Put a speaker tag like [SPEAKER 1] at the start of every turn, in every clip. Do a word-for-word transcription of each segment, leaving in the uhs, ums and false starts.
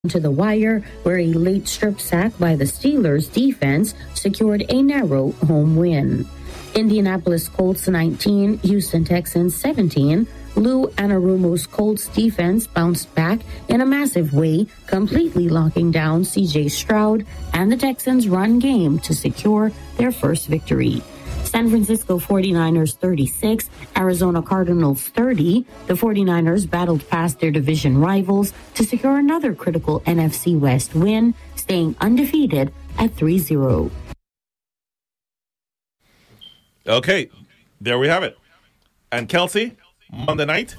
[SPEAKER 1] to the wire, where a late strip sack by the Steelers defense secured a narrow home win. Indianapolis Colts nineteen, Houston Texans seventeen. Lou Anarumo's Colts defense bounced back in a massive way, completely locking down C J Stroud and the Texans' run game to secure their first victory. San Francisco forty-niners thirty-six, Arizona Cardinals thirty. The forty-niners battled past their division rivals to secure another critical N F C West win, staying undefeated at three zero.
[SPEAKER 2] Okay, there we have it. And Kelsey, Monday night?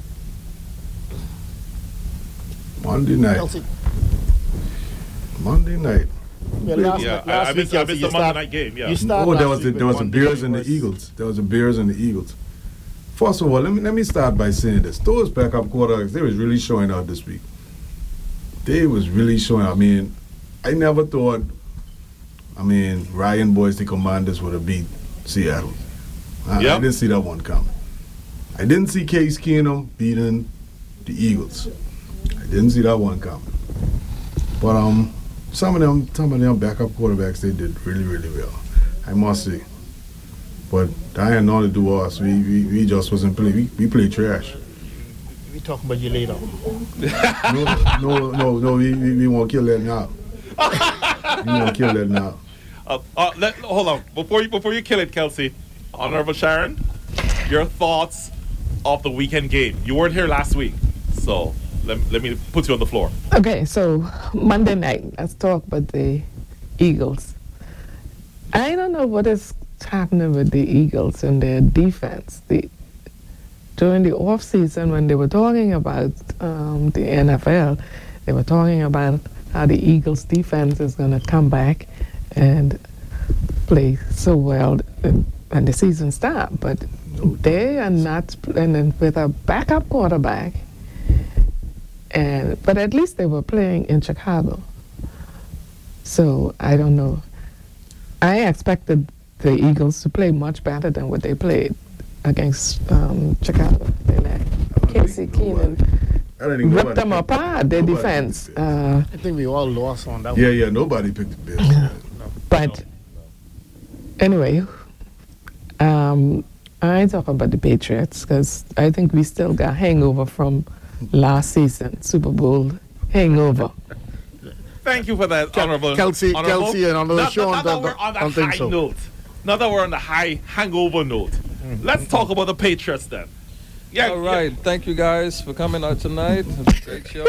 [SPEAKER 3] Monday night.
[SPEAKER 4] Kelsey.
[SPEAKER 3] Monday night.
[SPEAKER 4] Yeah, last,
[SPEAKER 2] Yeah,
[SPEAKER 4] last
[SPEAKER 2] I, I
[SPEAKER 4] week,
[SPEAKER 2] missed, I
[SPEAKER 4] Kelsey,
[SPEAKER 2] missed
[SPEAKER 4] you
[SPEAKER 2] the Monday
[SPEAKER 4] start-
[SPEAKER 2] night game, yeah.
[SPEAKER 4] You start
[SPEAKER 3] Oh, there
[SPEAKER 4] last
[SPEAKER 3] was the,
[SPEAKER 4] week
[SPEAKER 3] there was
[SPEAKER 4] with
[SPEAKER 3] the
[SPEAKER 4] one
[SPEAKER 3] Bears
[SPEAKER 4] day
[SPEAKER 3] and the
[SPEAKER 4] was-
[SPEAKER 3] Eagles. There was the Bears and the Eagles. First of all, let me let me start by saying this. Those backup quarterbacks, they was really showing out this week. They was really showing out. I mean, I never thought, I mean, Ryan Boyce, the Commanders, would have beat Seattle. I,
[SPEAKER 2] Yep.
[SPEAKER 3] I didn't see that one coming. I didn't see Case Keenum beating the Eagles. I didn't see that one coming. But um, some of them, some of them backup quarterbacks, they did really, really well. I must say. But that had nothing to do with us. We we, we just wasn't playing. We, we played trash.
[SPEAKER 4] We talking about you later.
[SPEAKER 3] No, no, no, no. We, we, we won't kill that now. We won't kill that now.
[SPEAKER 2] Uh, uh, let, hold on. Before you, before you kill it, Kelsey, Honorable Sharon, your thoughts of the weekend game. You weren't here last week, so let, let me put you on the floor.
[SPEAKER 5] Okay, so Monday night, let's talk about the Eagles. I don't know what is happening with the Eagles and their defense. The, during the off season, when they were talking about um, the N F L, they were talking about how the Eagles defense is going to come back and play so well when the season starts. But they are not playing with a backup quarterback. And but at least they were playing in Chicago. So I don't know. I expected the Eagles to play much better than what they played against um, Chicago. And uh, Casey Keenan ripped them apart, their defense. Uh,
[SPEAKER 4] I think we all lost on that
[SPEAKER 3] Yeah,
[SPEAKER 4] one.
[SPEAKER 3] yeah. Nobody picked the Bears.
[SPEAKER 5] but anyway, um, I talk about the Patriots because I think we still got hangover from last season, Super Bowl hangover.
[SPEAKER 2] Thank you for that,
[SPEAKER 4] Kel-
[SPEAKER 2] Honorable
[SPEAKER 4] Kelsey-
[SPEAKER 2] Honorable.
[SPEAKER 4] Kelsey and Honorable
[SPEAKER 2] Now-
[SPEAKER 4] Sean
[SPEAKER 2] now that
[SPEAKER 4] don't-
[SPEAKER 2] we're on the
[SPEAKER 4] don't think
[SPEAKER 2] high
[SPEAKER 4] so.
[SPEAKER 2] note. Now that we're on the high hangover note, let's talk about the Patriots then. Yeah,
[SPEAKER 6] All right. Thank you guys for coming out tonight. It's a great show.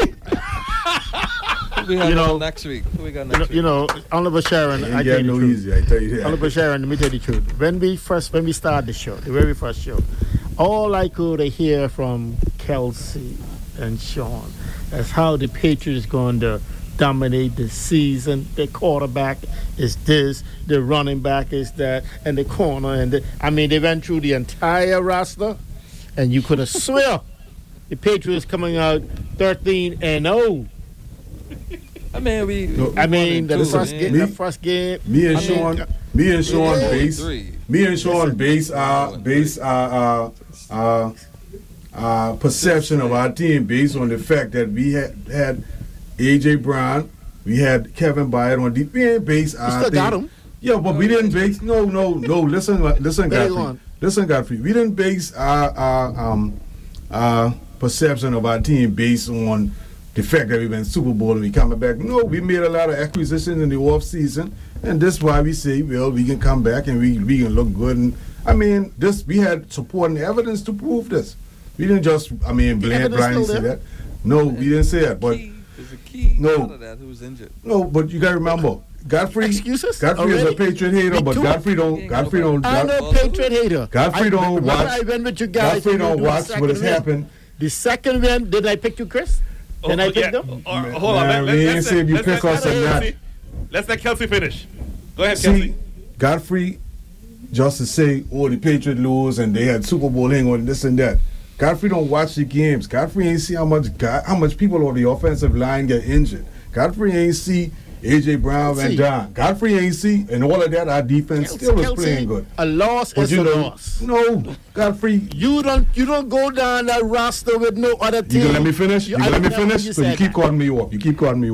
[SPEAKER 6] Who we have
[SPEAKER 4] You know-
[SPEAKER 6] on next week? Who we got
[SPEAKER 4] You know,
[SPEAKER 6] next
[SPEAKER 4] you
[SPEAKER 6] week?
[SPEAKER 4] know, Honorable Sharon,
[SPEAKER 3] Ain't
[SPEAKER 4] I
[SPEAKER 3] get
[SPEAKER 4] tell you
[SPEAKER 3] no
[SPEAKER 4] the truth.
[SPEAKER 3] easy. I tell you that.
[SPEAKER 4] Honorable Sharon, let me tell you the truth. When we first, when we started the show, the very first show, all I could hear from Kelsey and Sean is how the Patriots going to dominate the season. The quarterback is this, the running back is that, and the corner and the, I mean, they went through the entire roster, and you could have swear the Patriots coming out thirteen and oh.
[SPEAKER 6] I mean, we.
[SPEAKER 3] No,
[SPEAKER 6] we
[SPEAKER 4] I
[SPEAKER 6] won
[SPEAKER 4] mean,
[SPEAKER 6] in
[SPEAKER 4] the
[SPEAKER 6] two,
[SPEAKER 4] first
[SPEAKER 6] man.
[SPEAKER 4] game,
[SPEAKER 3] Me-
[SPEAKER 4] the first game.
[SPEAKER 3] Me and
[SPEAKER 4] I mean,
[SPEAKER 3] Sean, me and Sean
[SPEAKER 4] Yeah.
[SPEAKER 3] base,
[SPEAKER 6] Three.
[SPEAKER 3] me and Sean base our base our uh, uh, uh, perception of our team based on the fact that we had had A J Brown, we had Kevin Byard on deep. We ain't base our
[SPEAKER 4] You still
[SPEAKER 3] thing.
[SPEAKER 4] got him.
[SPEAKER 3] Yeah, but we didn't base. No, no, no. Listen, listen,
[SPEAKER 4] Very
[SPEAKER 3] Godfrey.
[SPEAKER 4] long.
[SPEAKER 3] Listen, Godfrey. We didn't base our, our um our perception of our team based on the fact that we went Super Bowl and we coming back. No, we made a lot of acquisitions in the off season, and that's why we say, well, we can come back and we we can look good. And I mean, this we had supporting evidence to prove this. We didn't just, I mean,
[SPEAKER 4] The
[SPEAKER 3] blind,
[SPEAKER 4] evidence
[SPEAKER 3] blindly
[SPEAKER 4] still
[SPEAKER 3] say
[SPEAKER 4] there?
[SPEAKER 3] that. No, we didn't say that. But
[SPEAKER 6] Key- There's a key
[SPEAKER 3] No.
[SPEAKER 6] out of that who's injured.
[SPEAKER 3] no, but you gotta remember, Godfrey.
[SPEAKER 4] Excuses?
[SPEAKER 3] Godfrey is a
[SPEAKER 4] Already?
[SPEAKER 3] Patriot hater,
[SPEAKER 4] Me
[SPEAKER 3] but
[SPEAKER 4] too.
[SPEAKER 3] Godfrey
[SPEAKER 6] He
[SPEAKER 3] don't.
[SPEAKER 6] ain't got
[SPEAKER 3] Godfrey
[SPEAKER 6] nobody.
[SPEAKER 3] don't.
[SPEAKER 4] I'm
[SPEAKER 3] God-
[SPEAKER 4] no Patriot hater.
[SPEAKER 3] Godfrey
[SPEAKER 4] I,
[SPEAKER 3] don't
[SPEAKER 4] remember
[SPEAKER 3] watch-
[SPEAKER 4] I went with you guys.
[SPEAKER 3] Godfrey
[SPEAKER 4] when we
[SPEAKER 3] don't
[SPEAKER 4] do the
[SPEAKER 3] watch
[SPEAKER 4] second
[SPEAKER 3] what has
[SPEAKER 4] win.
[SPEAKER 3] happened.
[SPEAKER 4] The second win, did I pick you, Chris? Then I
[SPEAKER 2] Oh,
[SPEAKER 4] picked
[SPEAKER 2] yeah.
[SPEAKER 4] them.
[SPEAKER 2] Or- hold on.
[SPEAKER 3] Man,
[SPEAKER 2] Let,
[SPEAKER 3] we
[SPEAKER 2] let,
[SPEAKER 3] ain't
[SPEAKER 2] let's
[SPEAKER 3] say if you
[SPEAKER 2] let-
[SPEAKER 3] pick
[SPEAKER 2] let's
[SPEAKER 3] us
[SPEAKER 2] let
[SPEAKER 3] or not.
[SPEAKER 2] Kelsey- Let's let Kelsey finish. Go ahead,
[SPEAKER 3] See,
[SPEAKER 2] Kelsey.
[SPEAKER 3] Godfrey, just to say, oh, the Patriots lose and they had Super Bowl hang on this and that. Godfrey don't watch the games. Godfrey ain't see how much God, how much people on the offensive line get injured. Godfrey ain't see A J Brown, Van
[SPEAKER 4] See.
[SPEAKER 3] John, Godfrey Ainsley, and all of that, our defense
[SPEAKER 4] Kelsey-
[SPEAKER 3] still was
[SPEAKER 4] Kelsey,
[SPEAKER 3] playing good.
[SPEAKER 4] A loss
[SPEAKER 3] But
[SPEAKER 4] is
[SPEAKER 3] you
[SPEAKER 4] a
[SPEAKER 3] know,
[SPEAKER 4] loss.
[SPEAKER 3] no, Godfrey,
[SPEAKER 4] You don't you don't go down that roster with no other
[SPEAKER 3] you
[SPEAKER 4] team.
[SPEAKER 3] gonna let me finish? You,
[SPEAKER 4] I
[SPEAKER 3] gonna let me
[SPEAKER 4] don't know when
[SPEAKER 3] finish?
[SPEAKER 4] you
[SPEAKER 3] So you
[SPEAKER 4] said
[SPEAKER 3] keep
[SPEAKER 4] that.
[SPEAKER 3] calling me off. You keep calling me